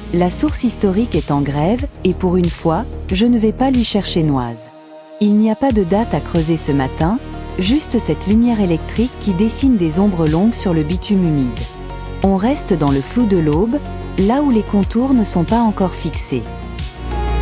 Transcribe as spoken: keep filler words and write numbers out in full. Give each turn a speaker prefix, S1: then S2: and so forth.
S1: La source historique est en grève, et pour une fois, je ne vais pas lui chercher noise. Il n'y a pas de date à creuser ce matin, juste cette lumière électrique qui dessine des ombres longues sur le bitume humide. On reste dans le flou de l'aube, là où les contours ne sont pas encore fixés.